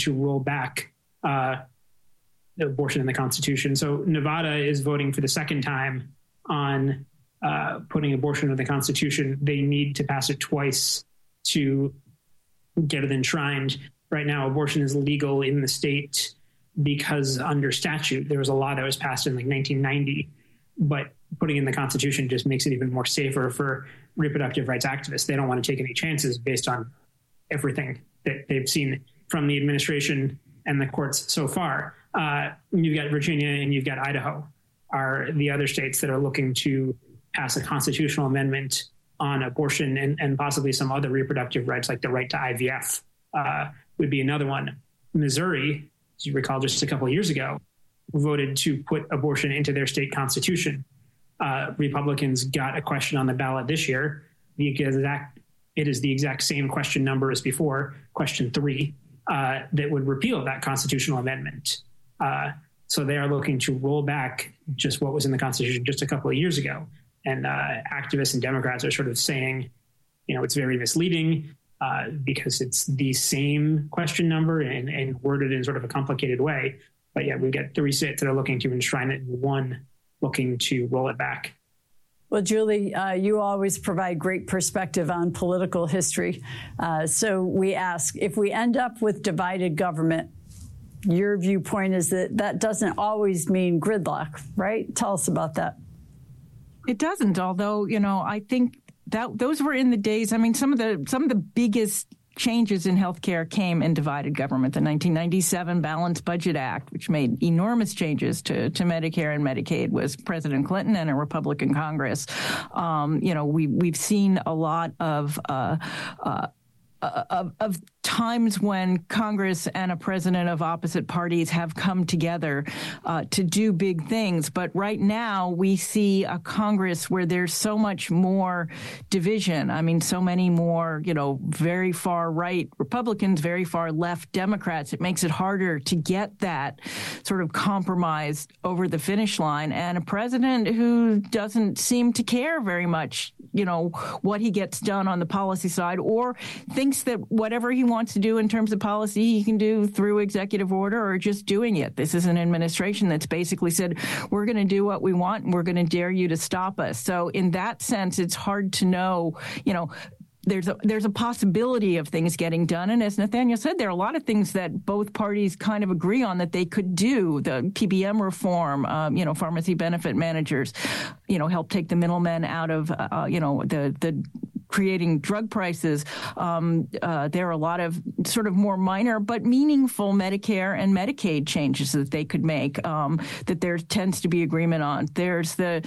to roll back the abortion in the Constitution. So Nevada is voting for the second time on putting abortion in the Constitution. They need to pass it twice to get it enshrined. Right now, abortion is legal in the state because under statute, there was a law that was passed in like 1990, but putting in the Constitution just makes it even more safer for reproductive rights activists. They don't want to take any chances based on everything that they've seen from the administration and the courts so far. You've got Virginia and you've got Idaho are the other states that are looking to pass a constitutional amendment on abortion and possibly some other reproductive rights, like the right to IVF would be another one. Missouri, as you recall, just a couple of years ago, voted to put abortion into their state constitution. Republicans got a question on the ballot this year. It is the exact same question number as before, question 3, that would repeal that constitutional amendment. So they are looking to roll back just what was in the Constitution just a couple of years ago. And activists and Democrats are sort of saying, it's very misleading because it's the same question number and worded in sort of a complicated way. But yeah, we've got 3 states that are looking to enshrine it and 1 looking to roll it back. Well, Julie, you always provide great perspective on political history. So we ask, if we end up with divided government, your viewpoint is that doesn't always mean gridlock, right? Tell us about that. It doesn't, although, I think that those were in the days. I mean, some of the biggest changes in healthcare came in divided government. The 1997 Balanced Budget Act, which made enormous changes to Medicare and Medicaid, was President Clinton and a Republican Congress. We've seen a lot of times when Congress and a president of opposite parties have come together to do big things. But right now we see a Congress where there's so much more division. I mean, so many more, very far right Republicans, very far left Democrats. It makes it harder to get that sort of compromise over the finish line. And a president who doesn't seem to care very much, what he gets done on the policy side, or thinks that whatever he wants to do in terms of policy, he can do through executive order or just doing it. This is an administration that's basically said, we're going to do what we want and we're going to dare you to stop us. So in that sense, it's hard to know, there's a possibility of things getting done. And as Nathaniel said, there are a lot of things that both parties kind of agree on that they could do. The PBM reform, pharmacy benefit managers, help take the middlemen out of, the creating drug prices. There are a lot of sort of more minor but meaningful Medicare and Medicaid changes that they could make, that there tends to be agreement on. There's the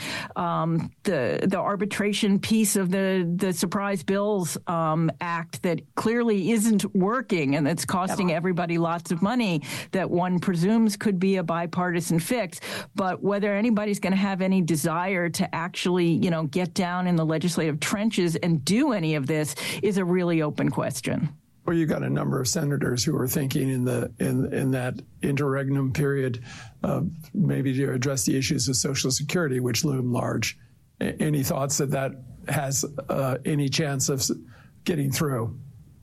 arbitration piece of the Surprise Bills Act that clearly isn't working and that's costing everybody lots of money that one presumes could be a bipartisan fix. But whether anybody's going to have any desire to actually, get down in the legislative trenches and do any of this is a really open question. Well, you got a number of senators who are thinking in that interregnum period, maybe to address the issues of Social Security, which loom large. Any thoughts that has any chance of getting through?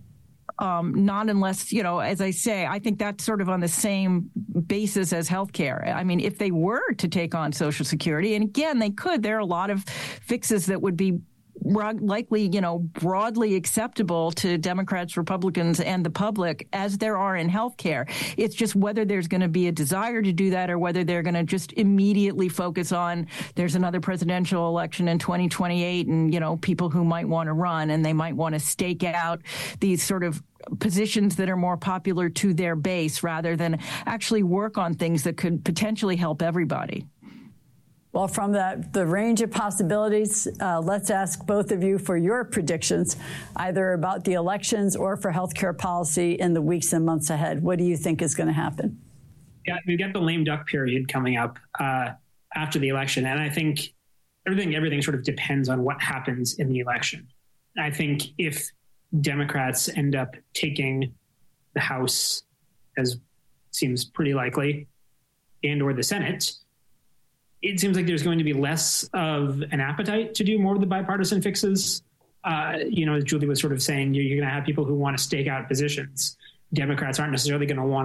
Not unless, as I say, I think that's sort of on the same basis as healthcare. I mean, if they were to take on Social Security, and again, they could, there are a lot of fixes that would be likely, broadly acceptable to Democrats, Republicans, and the public, as there are in healthcare. It's just whether there's going to be a desire to do that or whether they're going to just immediately focus on there's another presidential election in 2028 and, people who might want to run and they might want to stake out these sort of positions that are more popular to their base rather than actually work on things that could potentially help everybody. Well, from the range of possibilities, let's ask both of you for your predictions, either about the elections or for healthcare policy in the weeks and months ahead. What do you think is going to happen? Yeah, we've got the lame duck period coming up after the election. And I think everything sort of depends on what happens in the election. I think if Democrats end up taking the House, as seems pretty likely, and or the Senate, it seems like there's going to be less of an appetite to do more of the bipartisan fixes. As Julie was sort of saying, you're going to have people who want to stake out positions. Democrats aren't necessarily going to want